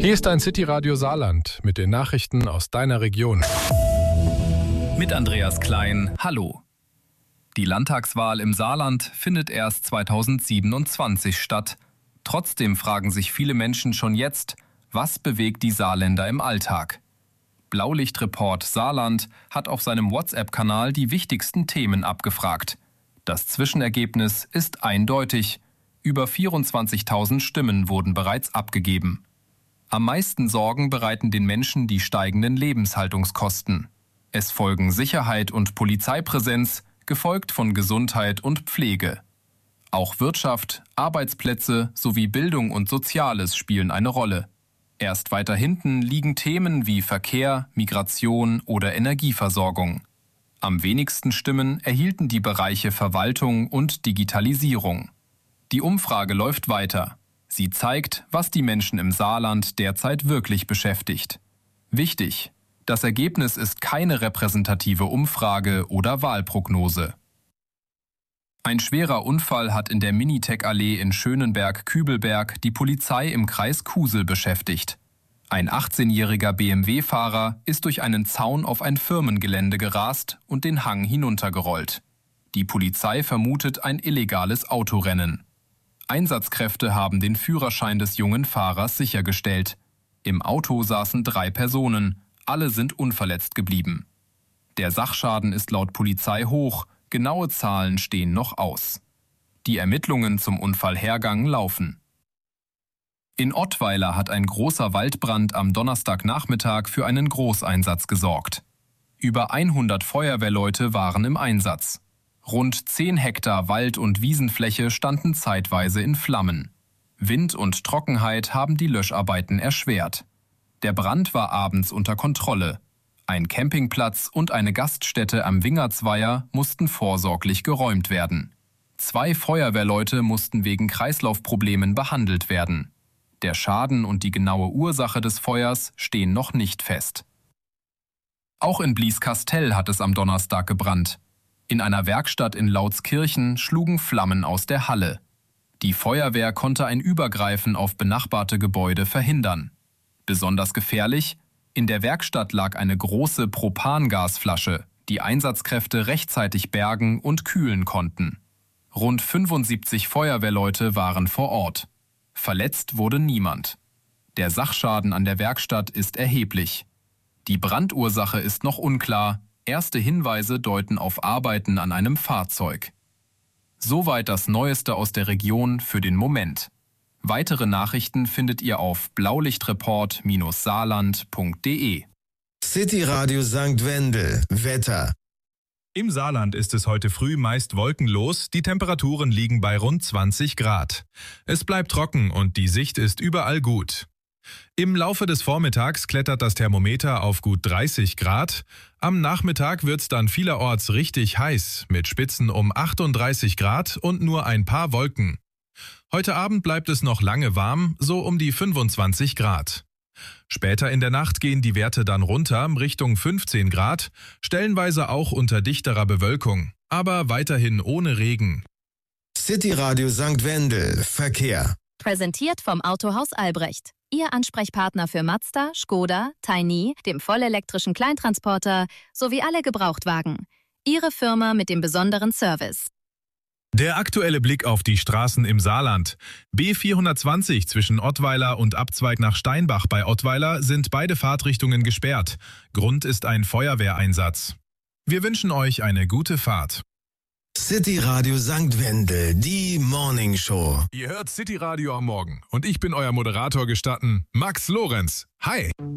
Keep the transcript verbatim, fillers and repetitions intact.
Hier ist ein City-Radio Saarland mit den Nachrichten aus deiner Region. Mit Andreas Klein, hallo. Die Landtagswahl im Saarland findet erst zweitausendsiebenundzwanzig statt. Trotzdem fragen sich viele Menschen schon jetzt, was bewegt die Saarländer im Alltag? Blaulichtreport Saarland hat auf seinem WhatsApp-Kanal die wichtigsten Themen abgefragt. Das Zwischenergebnis ist eindeutig. Über vierundzwanzigtausend Stimmen wurden bereits abgegeben. Am meisten Sorgen bereiten den Menschen die steigenden Lebenshaltungskosten. Es folgen Sicherheit und Polizeipräsenz, gefolgt von Gesundheit und Pflege. Auch Wirtschaft, Arbeitsplätze sowie Bildung und Soziales spielen eine Rolle. Erst weiter hinten liegen Themen wie Verkehr, Migration oder Energieversorgung. Am wenigsten Stimmen erhielten die Bereiche Verwaltung und Digitalisierung. Die Umfrage läuft weiter. Sie zeigt, was die Menschen im Saarland derzeit wirklich beschäftigt. Wichtig: Das Ergebnis ist keine repräsentative Umfrage oder Wahlprognose. Ein schwerer Unfall hat in der Minitec-Allee in Schönenberg-Kübelberg die Polizei im Kreis Kusel beschäftigt. Ein achtzehnjähriger B M W-Fahrer ist durch einen Zaun auf ein Firmengelände gerast und den Hang hinuntergerollt. Die Polizei vermutet ein illegales Autorennen. Einsatzkräfte haben den Führerschein des jungen Fahrers sichergestellt. Im Auto saßen drei Personen, alle sind unverletzt geblieben. Der Sachschaden ist laut Polizei hoch, genaue Zahlen stehen noch aus. Die Ermittlungen zum Unfallhergang laufen. In Ottweiler hat ein großer Waldbrand am Donnerstagnachmittag für einen Großeinsatz gesorgt. Über hundert Feuerwehrleute waren im Einsatz. Rund zehn Hektar Wald- und Wiesenfläche standen zeitweise in Flammen. Wind und Trockenheit haben die Löscharbeiten erschwert. Der Brand war abends unter Kontrolle. Ein Campingplatz und eine Gaststätte am Wingertsweiher mussten vorsorglich geräumt werden. Zwei Feuerwehrleute mussten wegen Kreislaufproblemen behandelt werden. Der Schaden und die genaue Ursache des Feuers stehen noch nicht fest. Auch in Blieskastel hat es am Donnerstag gebrannt. In einer Werkstatt in Lautskirchen schlugen Flammen aus der Halle. Die Feuerwehr konnte ein Übergreifen auf benachbarte Gebäude verhindern. Besonders gefährlich: In der Werkstatt lag eine große Propangasflasche, die Einsatzkräfte rechtzeitig bergen und kühlen konnten. Rund fünfundsiebzig Feuerwehrleute waren vor Ort. Verletzt wurde niemand. Der Sachschaden an der Werkstatt ist erheblich. Die Brandursache ist noch unklar. Erste Hinweise deuten auf Arbeiten an einem Fahrzeug. Soweit das Neueste aus der Region für den Moment. Weitere Nachrichten findet ihr auf blaulichtreport saarland punkt de. City Radio Sankt Wendel. Wetter. Im Saarland ist es heute früh meist wolkenlos, die Temperaturen liegen bei rund zwanzig Grad. Es bleibt trocken und die Sicht ist überall gut. Im Laufe des Vormittags klettert das Thermometer auf gut dreißig Grad. Am Nachmittag wird's dann vielerorts richtig heiß, mit Spitzen um achtunddreißig Grad und nur ein paar Wolken. Heute Abend bleibt es noch lange warm, so um die fünfundzwanzig Grad. Später in der Nacht gehen die Werte dann runter Richtung fünfzehn Grad, stellenweise auch unter dichterer Bewölkung, aber weiterhin ohne Regen. City Radio Sankt Wendel. Verkehr. Präsentiert vom Autohaus Albrecht. Ihr Ansprechpartner für Mazda, Skoda, Tiny, dem vollelektrischen Kleintransporter sowie alle Gebrauchtwagen. Ihre Firma mit dem besonderen Service. Der aktuelle Blick auf die Straßen im Saarland. B vierhundertzwanzig zwischen Ottweiler und Abzweig nach Steinbach bei Ottweiler sind beide Fahrtrichtungen gesperrt. Grund ist ein Feuerwehreinsatz. Wir wünschen euch eine gute Fahrt. City Radio Sankt Wendel, die Morning Show. Ihr hört City Radio am Morgen und ich bin euer Moderator gestatten, Max Lorenz. Hi!